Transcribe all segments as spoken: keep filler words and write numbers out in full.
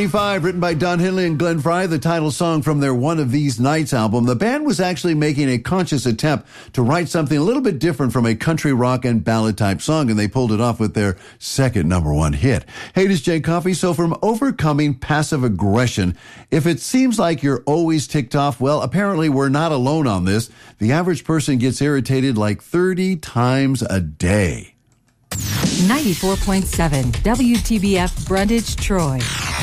Five, written by Don Henley and Glenn Frey, the title song from their One of These Nights album. The band was actually making a conscious attempt to write something a little bit different from a country rock and ballad type song, and they pulled it off with their second number one hit. Hey, this is Jay Coffey. So from overcoming passive aggression, if it seems like you're always ticked off, well, apparently we're not alone on this. The average person gets irritated like thirty times a day. ninety-four point seven W T B F Brundage, Troy.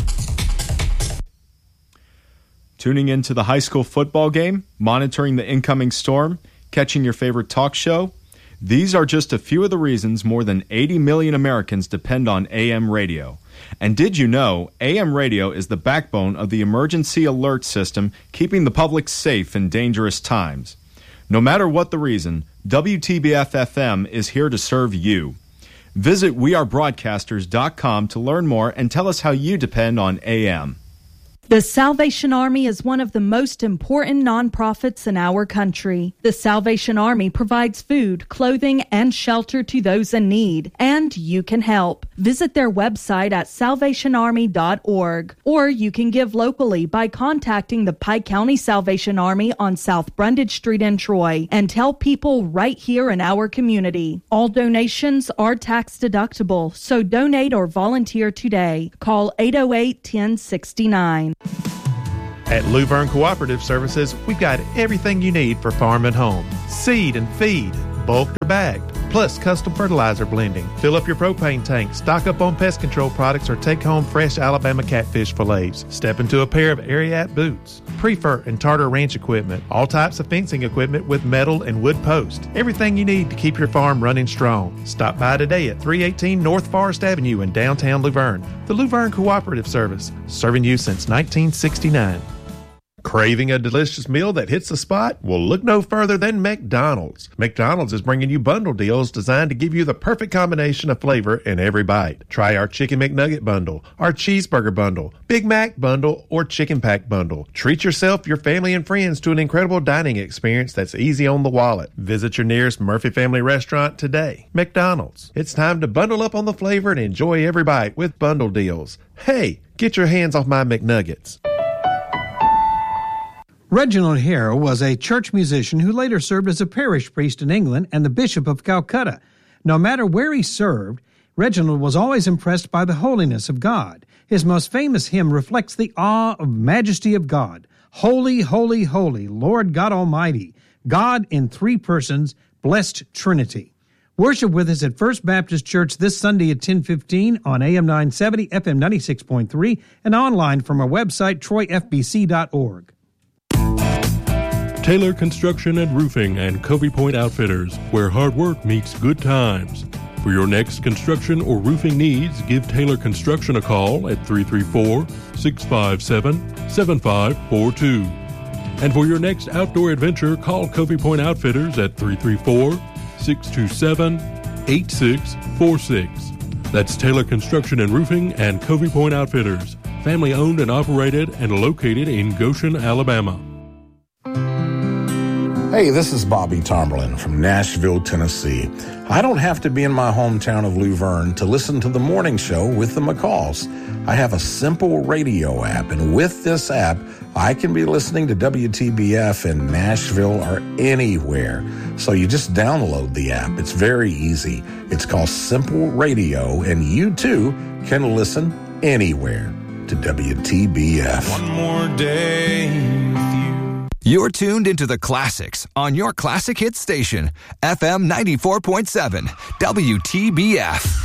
Tuning into the high school football game, monitoring the incoming storm, catching your favorite talk show. These are just a few of the reasons more than eighty million Americans depend on A M radio. And did you know A M radio is the backbone of the emergency alert system, keeping the public safe in dangerous times? No matter what the reason, W T B F F M is here to serve you. Visit we are broadcasters dot com to learn more and tell us how you depend on A M. The Salvation Army is one of the most important nonprofits in our country. The Salvation Army provides food, clothing, and shelter to those in need, and you can help. Visit their website at salvation army dot org, or you can give locally by contacting the Pike County Salvation Army on South Brundage Street in Troy and tell people right here in our community. All donations are tax deductible, so donate or volunteer today. Call eight oh eight, ten sixty-nine. At Luverne Cooperative Services, we've got everything you need for farm and home. Seed and feed, bulk or bagged, plus custom fertilizer blending. Fill up your propane tank, stock up on pest control products, or take home fresh Alabama catfish fillets. Step into a pair of Ariat boots, Prefer and Tartar Ranch equipment, all types of fencing equipment with metal and wood posts. Everything you need to keep your farm running strong. Stop by today at three eighteen North Forest Avenue in downtown Luverne. The Luverne Cooperative Service, serving you since nineteen sixty-nine. Craving a delicious meal that hits the spot? Well, look no further than McDonald's. McDonald's is bringing you bundle deals designed to give you the perfect combination of flavor in every bite. Try our Chicken McNugget bundle, our Cheeseburger bundle, Big Mac bundle, or Chicken Pack bundle. Treat yourself, your family, and friends to an incredible dining experience that's easy on the wallet. Visit your nearest Murphy Family Restaurant today. McDonald's. It's time to bundle up on the flavor and enjoy every bite with bundle deals. Hey, get your hands off my McNuggets. Reginald Hare was a church musician who later served as a parish priest in England and the Bishop of Calcutta. No matter where he served, Reginald was always impressed by the holiness of God. His most famous hymn reflects the awe of majesty of God. Holy, holy, holy, Lord God Almighty, God in three persons, blessed Trinity. Worship with us at First Baptist Church this Sunday at ten fifteen on A M nine seventy, F M ninety-six point three, and online from our website, troy f b c dot org. Taylor Construction and Roofing and Covey Point Outfitters, where hard work meets good times. For your next construction or roofing needs, give Taylor Construction a call at three three four, six five seven, seven five four two. And for your next outdoor adventure, call Covey Point Outfitters at three three four, six two seven, eight six four six. That's Taylor Construction and Roofing and Covey Point Outfitters, family owned and operated and located in Goshen, Alabama. Hey, this is Bobby Tomberlin from Nashville, Tennessee. I don't have to be in my hometown of Luverne to listen to the morning show with the McCalls. I have a simple radio app, and with this app, I can be listening to W T B F in Nashville or anywhere. So you just download the app. It's very easy. It's called Simple Radio, and you too can listen anywhere to W T B F. One more day with you. You're tuned into the classics on your classic hit station, F M ninety-four point seven, W T B F.